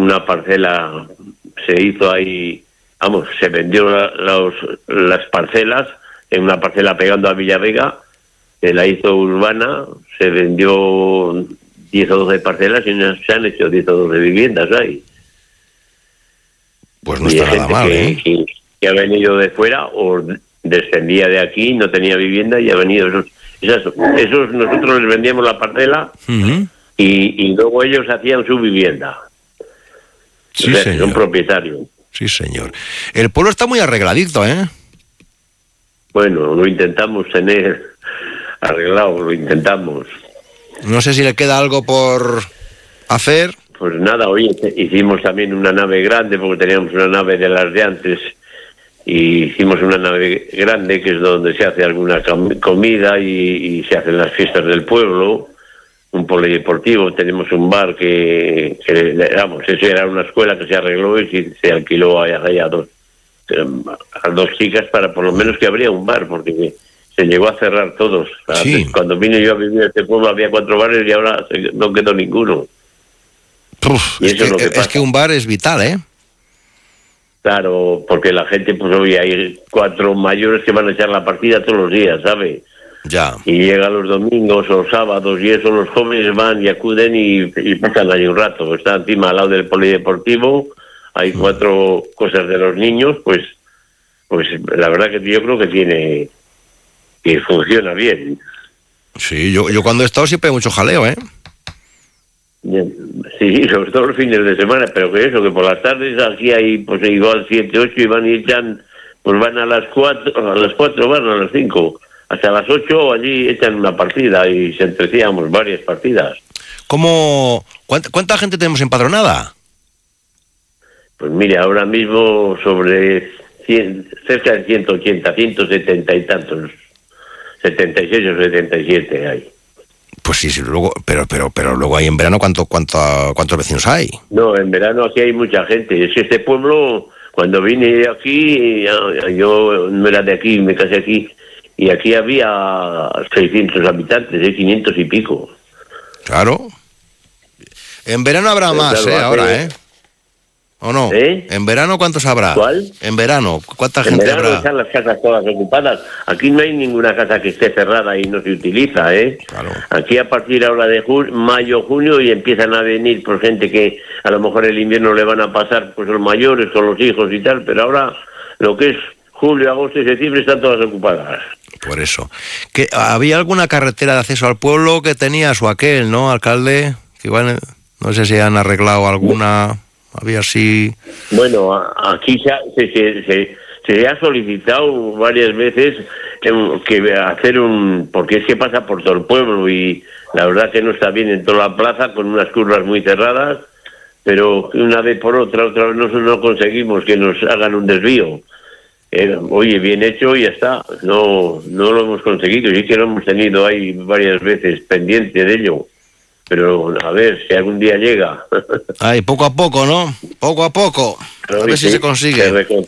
una parcela se hizo ahí, se vendió las parcelas en una parcela pegando a Villavega, se la hizo urbana, se vendió 10 o 12 parcelas y se han hecho 10 o 12 viviendas ahí. Pues no está nada mal, que ha venido de fuera o descendía de aquí, no tenía vivienda y ha venido esos nosotros les vendíamos la parcela y luego ellos hacían su vivienda. Sí, señor. Son propietarios. Sí, señor. El pueblo está muy arregladito, ¿eh? Bueno, lo intentamos tener arreglado, lo intentamos. No sé si le queda algo por hacer. Pues nada, hoy hicimos también una nave grande, porque teníamos una nave de las de antes, y hicimos una nave grande, que es donde se hace alguna comida y se hacen las fiestas del pueblo, un polideportivo, tenemos un bar que eso era una escuela que se arregló y se alquiló a dos chicas para por lo menos que habría un bar, porque se llegó a cerrar todos. Sí. Cuando vine yo a vivir a este pueblo había 4 bares y ahora no quedó ninguno. Uf, es que un bar es vital, ¿eh? Claro, porque la gente, pues hoy hay 4 mayores que van a echar la partida todos los días, ¿sabe? Ya. Y llegan los domingos o sábados y eso, los jóvenes van y acuden y pasan ahí un rato. Está encima al lado del polideportivo, hay 4 cosas de los niños, pues la verdad que yo creo que funciona bien. Sí, yo cuando he estado siempre hay mucho jaleo, ¿eh? Sí, sobre todo los fines de semana, pero que por las tardes aquí hay pues igual 7, 8 y van y echan, pues van a las 4 van a las 5, hasta las 8 allí echan una partida y se entrecíamos varias partidas. ¿Cuánta gente tenemos empadronada? Pues mire, ahora mismo sobre 100, cerca de 180, 170 y tantos, 76 o 77 hay. Pues sí, luego, pero luego ahí en verano ¿cuántos vecinos hay? No, en verano aquí hay mucha gente. Es que este pueblo, cuando vine aquí, yo no era de aquí, me casé aquí, y aquí había 600 habitantes, 500 y pico. Claro. En verano habrá más, claro, ahora, ¿eh? ¿O no? ¿En verano cuántos habrá? ¿Cuál? En verano, ¿cuánta gente habrá? En verano habrá? están las casas todas ocupadas. Aquí no hay ninguna casa que esté cerrada y no se utiliza, ¿eh? Claro. Aquí a partir ahora de mayo, junio, y empiezan a venir por gente que a lo mejor el invierno le van a pasar pues los mayores con los hijos y tal, pero ahora lo que es julio, agosto y septiembre están todas ocupadas. Por eso. ¿Había alguna carretera de acceso al pueblo que tenía su aquel, no, alcalde? Que igual, no sé si han arreglado alguna... Había así... Bueno, aquí se ha solicitado varias veces que hacer porque es que pasa por todo el pueblo y la verdad que no está bien en toda la plaza con unas curvas muy cerradas, pero una vez por otra vez no conseguimos que nos hagan un desvío. Oye, bien hecho y ya está, no lo hemos conseguido, sí que lo hemos tenido ahí varias veces pendiente de ello. Pero a ver si algún día llega. Ay, poco a poco, ¿no? Poco a poco. A ver si se consigue.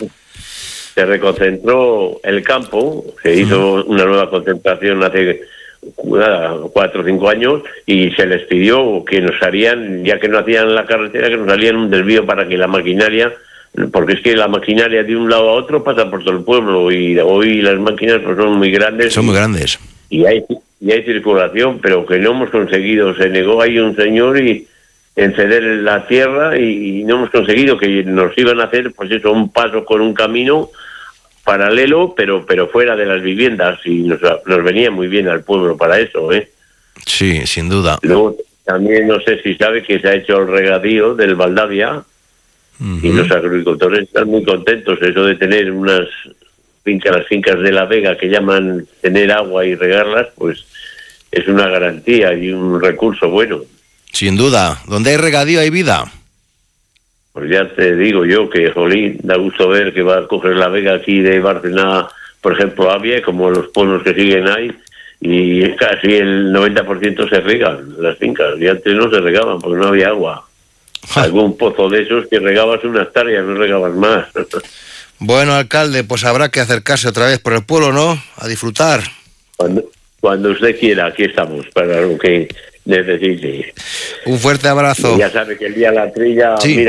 Se reconcentró el campo, se hizo una nueva concentración hace 4 o 5 años y se les pidió que nos harían, ya que no hacían la carretera, que nos harían un desvío para que la maquinaria, porque es que la maquinaria de un lado a otro pasa por todo el pueblo y hoy las máquinas pues son muy grandes. Son muy grandes. Y hay circulación, pero que no hemos conseguido. Se negó ahí un señor en ceder la tierra y no hemos conseguido, que nos iban a hacer, pues eso, un paso con un camino paralelo, pero fuera de las viviendas, y nos venía muy bien al pueblo para eso, ¿eh? Sí, sin duda. Luego también no sé si sabe que se ha hecho el regadío del Valdavia y los agricultores están muy contentos. Eso de tener las fincas de la Vega que llaman tener agua y regarlas, pues es una garantía y un recurso bueno. Sin duda. Donde hay regadío hay vida. Pues ya te digo yo que, jolín, da gusto ver que va a coger la Vega aquí de Barcelona, por ejemplo, Avia, como los pueblos que siguen ahí, y casi el 90% se regan las fincas. Y antes no se regaban porque no había agua. Algún pozo de esos que regabas una hectárea, no regabas más. Bueno, alcalde, pues habrá que acercarse otra vez por el pueblo, ¿no? A disfrutar. Cuando usted quiera, aquí estamos para lo que necesite. Un fuerte abrazo. Y ya sabe que el día de la trilla... Sí. Mira,